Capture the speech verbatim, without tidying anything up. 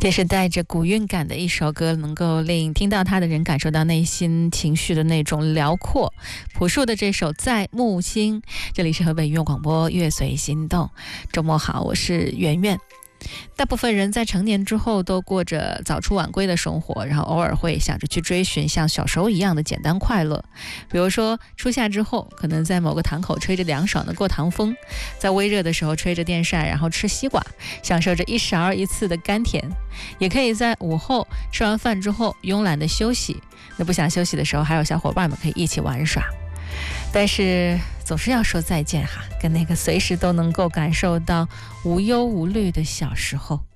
这是带着古韵感的一首歌，能够令听到它的人感受到内心情绪的那种辽阔。朴树的这首《在木星》，这里是河北音乐广播乐随心动。周末好，我是圆圆。大部分人在成年之后都过着早出晚归的生活，然后偶尔会想着去追寻像小时候一样的简单快乐。比如说初夏之后，可能在某个堂口吹着凉爽的过堂风，在微热的时候吹着电扇，然后吃西瓜，享受着一勺一次的甘甜。也可以在午后吃完饭之后慵懒的休息，那不想休息的时候，还有小伙伴们可以一起玩耍。但是总是要说再见哈，跟那个随时都能够感受到无忧无虑的小时候。